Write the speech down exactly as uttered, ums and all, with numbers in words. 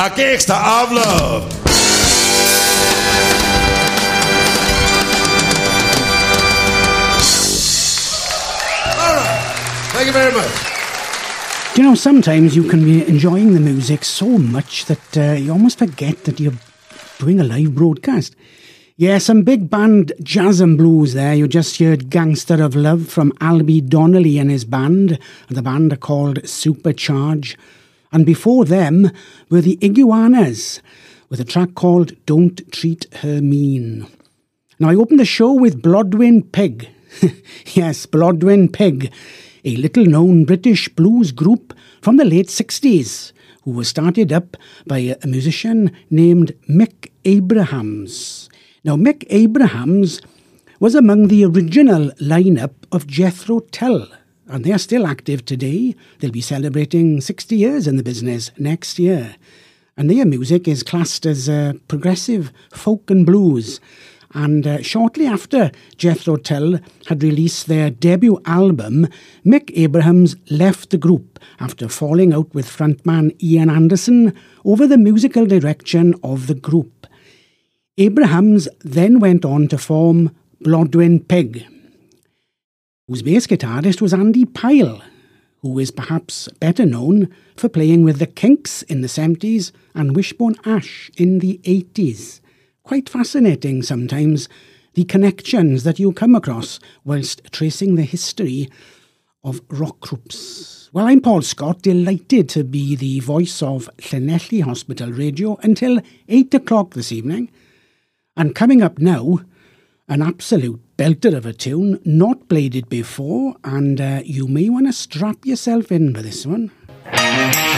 A Gangster of Love. All right. Thank you very much. Do you know, sometimes you can be enjoying the music so much that uh, you almost forget that you're doing a live broadcast. Yeah, some big band jazz and blues there. You just heard Gangster of Love from Albie Donnelly and his band. The band are called Supercharge. And before them were the Iguanas with a track called Don't Treat Her Mean. Now, I opened the show with Blodwyn Pig. Yes, Blodwyn Pig, a little-known British blues group from the late sixties, who was started up by a musician named Mick Abrahams. Now, Mick Abrahams was among the original lineup of Jethro Tull, and they are still active today. They'll be celebrating sixty years in the business next year. And their music is classed as uh, progressive folk and blues. And uh, shortly after Jethro Tull had released their debut album, Mick Abrahams left the group after falling out with frontman Ian Anderson over the musical direction of the group. Abrahams then went on to form Blodwyn Pig, whose bass guitarist was Andy Pyle, who is perhaps better known for playing with the Kinks in the seventies and Wishbone Ash in the eighties. Quite fascinating sometimes, the connections that you come across whilst tracing the history of rock groups. Well, I'm Paul Scott, delighted to be the voice of Llanelli Hospital Radio until eight o'clock this evening. And coming up now, an absolute belter of a tune, not played it before, and uh, you may want to strap yourself in for this one.